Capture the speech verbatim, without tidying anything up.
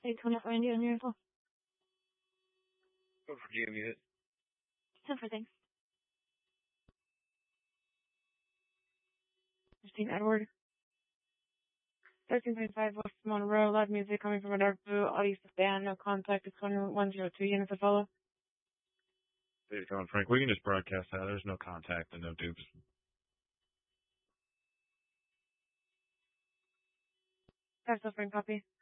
Hey, Tony, Randy on your info. Don't forgive you. ten for things. Christine Edward. thirteen point five West Monroe. Loud music coming from a dark blue. All use of band. No contact. It's one zero two units to follow. Hey, John Frank, we can just broadcast that. There's no contact and no dupes. Five Frank copy.